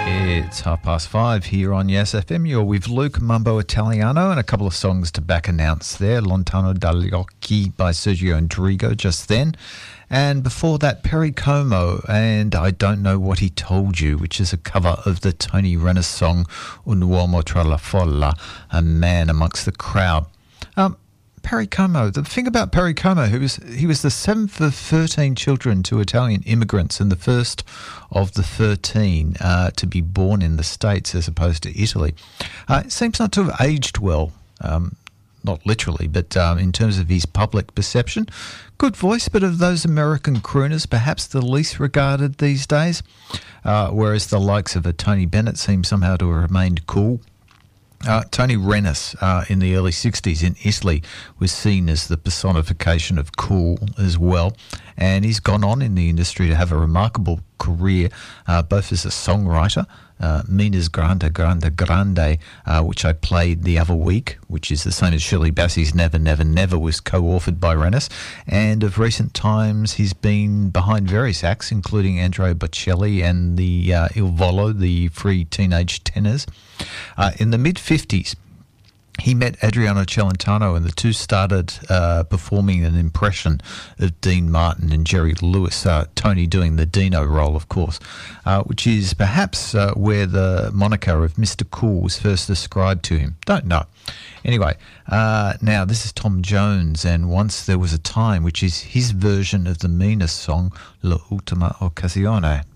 It's 5:30 here on Yes FM. You're with Luke Mambo Italiano and a couple of songs to back announce there. Lontano dagli occhi by Sergio Endrigo just then. And before that, Perry Como and I Don't Know What He Told You, which is a cover of the Tony Renner song Un uomo tra la folla, a man amongst the crowd. Perry Como, the thing about Perry Como, he was the 7th of 13 children to Italian immigrants and the first of the 13 to be born in the States as opposed to Italy. It seems not to have aged well, not literally, but in terms of his public perception. Good voice, but of those American crooners, perhaps the least regarded these days, whereas the likes of a Tony Bennett seem somehow to have remained cool. Tony Renner in the early 60s in Italy was seen as the personification of cool as well, and he's gone on in the industry to have a remarkable career, both as a songwriter, Mina's Grande, which I played the other week, which is the same as Shirley Bassey's Never, Never, Never, was co-authored by Renner, and of recent times he's been behind various acts, including Andrea Bocelli and the Il Volo, the Free Teenage Tenors. In the mid-50s, he met Adriano Celentano and the two started performing an impression of Dean Martin and Jerry Lewis, Tony doing the Dino role, of course, which is perhaps where the moniker of Mr. Cool was first ascribed to him. Don't know. Anyway, now this is Tom Jones and Once There Was a Time, which is his version of the Mina song, L'Ultima Occasione.